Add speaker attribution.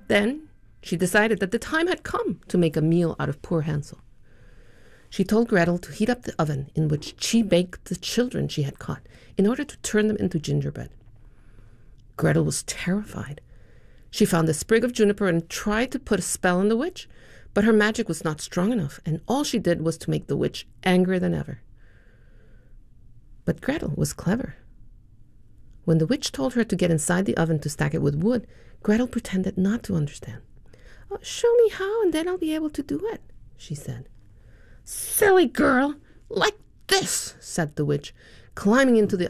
Speaker 1: Then she decided that the time had come to make a meal out of poor Hansel. She told Gretel to heat up the oven in which she baked the children she had caught in order to turn them into gingerbread. Gretel was terrified. She found a sprig of juniper and tried to put a spell on the witch, but her magic was not strong enough, and all she did was to make the witch angrier than ever. But Gretel was clever. When the witch told her to get inside the oven to stack it with wood, Gretel pretended not to understand. "Oh, show me how, and then I'll be able to do it," she said. "Silly girl, like this," said the witch, climbing into the